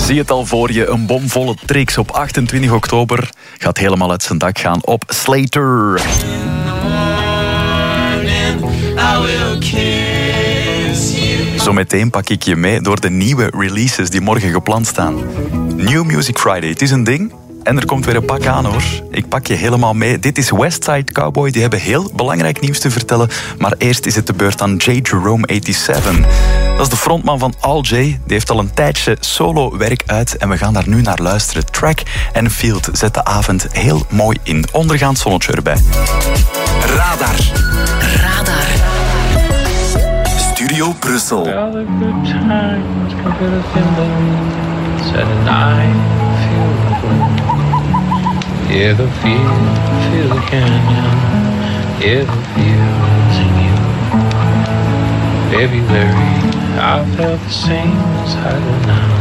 Zie het al voor je, een bomvolle tricks op 28 oktober gaat helemaal uit zijn dak gaan op Slater. Zometeen pak ik je mee door de nieuwe releases die morgen gepland staan. New Music Friday, het is een ding. En er komt weer een pak aan, hoor. Ik pak je helemaal mee. Dit is Westside Cowboy. Die hebben heel belangrijk nieuws te vertellen. Maar eerst is het de beurt aan J. Jerome 87. Dat is de frontman van All J. Die heeft al een tijdje solo-werk uit. En we gaan daar nu naar luisteren. Track and Field zet de avond heel mooi in. Ondergaand zonnetje erbij. Radar. Radar. Studio Brussel. Hear the feel the canyon, hear the fields in you. February, I felt the same as I do now.